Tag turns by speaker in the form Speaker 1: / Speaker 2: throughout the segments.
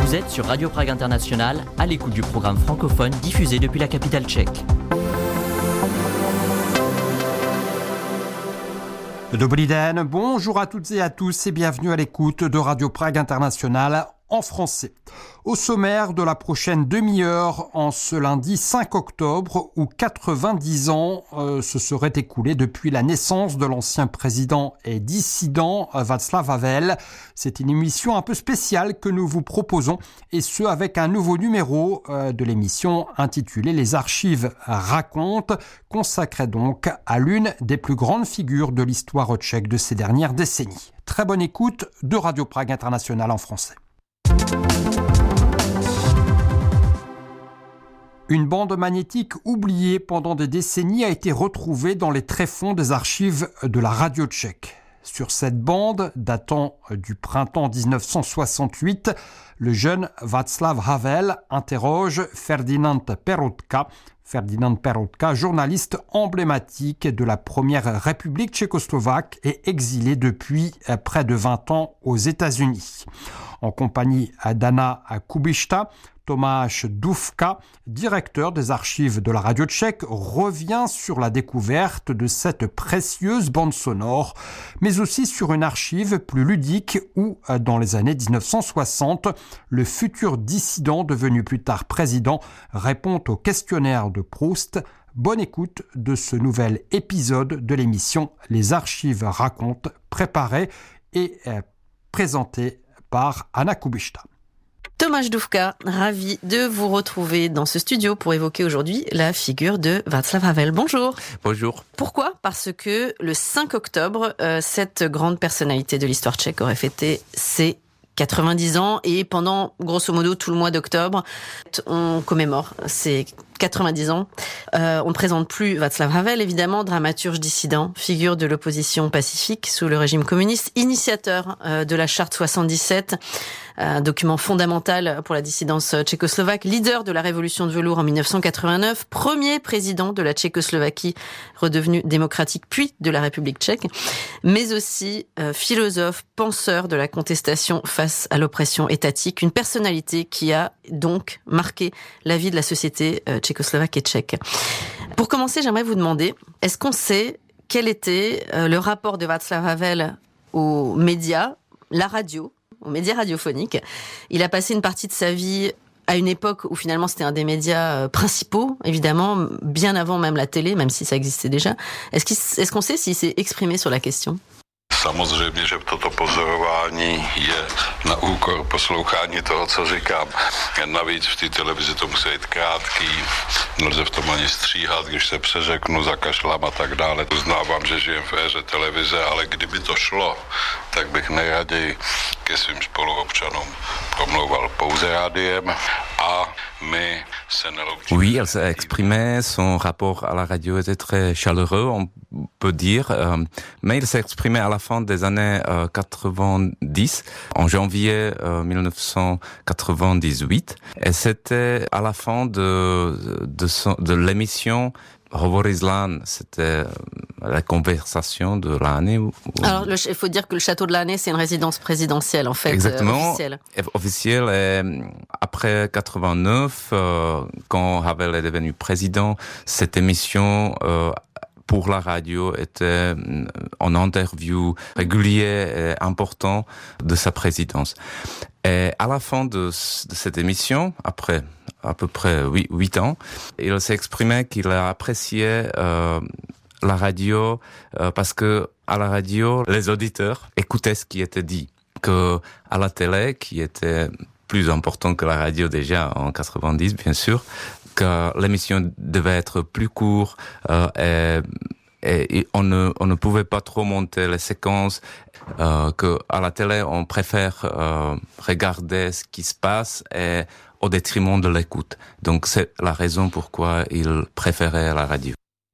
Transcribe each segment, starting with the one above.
Speaker 1: Vous êtes sur Radio Prague International, à l'écoute du programme francophone diffusé depuis la capitale tchèque.
Speaker 2: Dobrý den, bonjour à toutes et à tous et bienvenue à l'écoute de Radio Prague International en français. Au sommaire de la prochaine demi-heure, en ce lundi 5 octobre, où 90 ans se seraient écoulés depuis la naissance de l'ancien président et dissident Václav Havel. C'est une émission un peu spéciale que nous vous proposons, et ce avec un nouveau numéro de l'émission intitulé Les Archives racontent, consacré donc à l'une des plus grandes figures de l'histoire tchèque de ces dernières décennies. Très bonne écoute de Radio Prague International en français. Une bande magnétique oubliée pendant des décennies a été retrouvée dans les tréfonds des archives de la radio tchèque. Sur cette bande, datant du printemps 1968, le jeune Václav Havel interroge Ferdinand Peroutka, journaliste emblématique de la première République tchécoslovaque et exilé depuis près de 20 ans aux États-Unis. En compagnie d'Anna Kubišta, Tomáš Dufka, directeur des archives de la radio tchèque, revient sur la découverte de cette précieuse bande sonore, mais aussi sur une archive plus ludique où, dans les années 1960, le futur dissident devenu plus tard président répond au questionnaire de Proust. Bonne écoute de ce nouvel épisode de l'émission Les Archives racontent, préparé et présenté par Anna Kubišta.
Speaker 3: Tomáš Dufka, ravi de vous retrouver dans ce studio pour évoquer aujourd'hui la figure de Václav Havel. Bonjour.
Speaker 4: Bonjour.
Speaker 3: Pourquoi ? Parce que le 5 octobre, cette grande personnalité de l'histoire tchèque aurait fêté ses 90 ans et pendant, grosso modo, tout le mois d'octobre, on commémore ses 90 ans. On ne présente plus Václav Havel, évidemment, dramaturge dissident, figure de l'opposition pacifique sous le régime communiste, initiateur de la Charte 77, un document fondamental pour la dissidence tchécoslovaque, leader de la révolution de velours en 1989, premier président de la Tchécoslovaquie redevenue démocratique puis de la République tchèque, mais aussi philosophe, penseur de la contestation face à l'oppression étatique, une personnalité qui a donc marqué la vie de la société tchécoslovaque et tchèque. Pour commencer, j'aimerais vous demander, est-ce qu'on sait quel était le rapport de Václav Havel aux médias, la radio, aux médias radiophoniques? Il a passé une partie de sa vie à une époque où finalement c'était un des médias principaux, évidemment, bien avant même la télé, même si ça existait déjà. Est-ce qu'on sait s'il s'est exprimé sur la question?
Speaker 5: Samozřejmě, že toto pozorování je na úkor poslouchání toho, co říkám. Navíc v té televizi to musí být krátký, nelze v tom ani stříhat, když se přeřeknu, zakašlám a tak dále. Uznávám, že žijem v éře televize, ale kdyby to šlo, tak bych nejraději ke svým spoluobčanům promlouval pouze rádiem a my se neloučíme.
Speaker 4: Oui, elle s'est exprimée, son rapport à la radio était très chaleureux, on peut dire, mais il s'est exprimé à la fin des années 90, en janvier 1998, et c'était à la fin de l'émission Hovory z Lán, c'était la conversation de l'année.
Speaker 3: Alors, il faut dire que le château de l'année, c'est une résidence présidentielle, en fait.
Speaker 4: Exactement,
Speaker 3: officielle.
Speaker 4: Et après 89, quand Havel est devenu président, cette émission pour la radio était en interview régulier et important de sa présidence. Et à la fin de cette émission, après à peu près 8 ans, il s'est exprimé qu'il a apprécié la radio parce que à la radio, les auditeurs écoutaient ce qui était dit. Que à la télé, qui était plus important que la radio déjà en 90, bien sûr, que l'émission devait être plus courte et on ne pouvait pas trop monter les séquences, que à la télé on préfère regarder ce qui se passe et au détriment de l'écoute. Donc c'est la raison pourquoi il préférait la radio.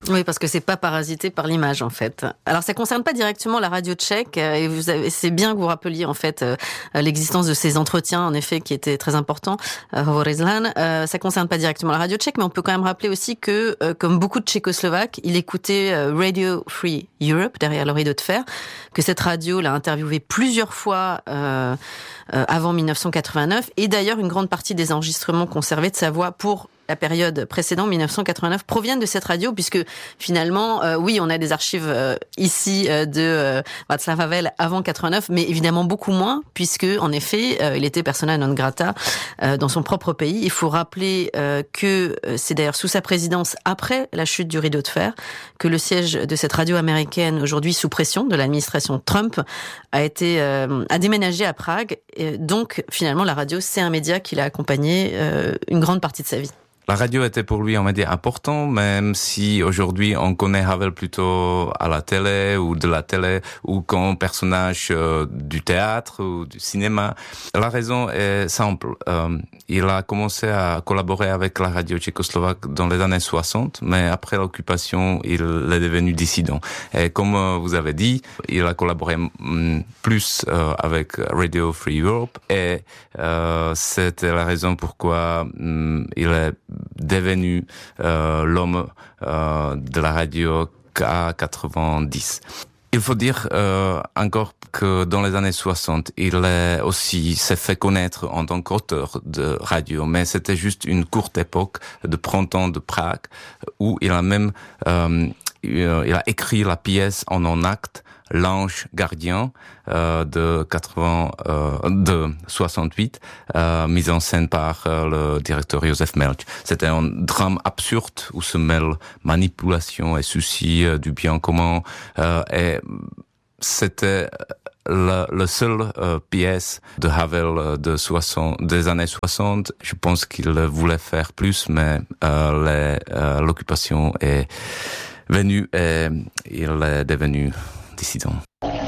Speaker 3: Oui, parce que c'est pas parasité par l'image, en fait. Alors, ça concerne pas directement la radio tchèque, et c'est bien que vous rappeliez, en fait, l'existence de ces entretiens, en effet, qui étaient très importants. Ça concerne pas directement la radio tchèque, mais on peut quand même rappeler aussi que, comme beaucoup de Tchécoslovaques, il écoutait Radio Free Europe, derrière le rideau de fer, que cette radio l'a interviewé plusieurs fois avant 1989, et d'ailleurs, une grande partie des enregistrements conservés de sa voix pour la période précédente, 1989, proviennent de cette radio, puisque finalement, oui, on a des archives ici de Václav Havel avant 89, mais évidemment beaucoup moins, puisque en effet, il était persona non grata dans son propre pays. Il faut rappeler que c'est d'ailleurs sous sa présidence, après la chute du rideau de fer, que le siège de cette radio américaine, aujourd'hui sous pression de l'administration Trump, a déménagé à Prague. Et donc, finalement, la radio, c'est un média qui l'a accompagné une grande partie de sa vie.
Speaker 4: La radio était pour lui un média important, même si aujourd'hui on connaît Havel plutôt à la télé ou de la télé ou comme personnage du théâtre ou du cinéma. La raison est simple. Il a commencé à collaborer avec la radio tchécoslovaque dans les années 60, mais après l'occupation, il est devenu dissident. Et comme vous avez dit, il a collaboré plus avec Radio Free Europe et c'était la raison pourquoi il est devenu l'homme de la radio à 90. Il faut dire encore que dans les années 60, il s'est fait connaître en tant qu'auteur de radio, mais c'était juste une courte époque de printemps de Prague où il a même il a écrit la pièce en un acte, L'Ange gardien de 68, mise en scène par le directeur Josef Melch. C'était un drame absurde où se mêlent manipulation et souci du bien commun. Et c'était le seul pièce de Havel des années 60. Je pense qu'il voulait faire plus, mais l'occupation est venue et il est devenu dissident.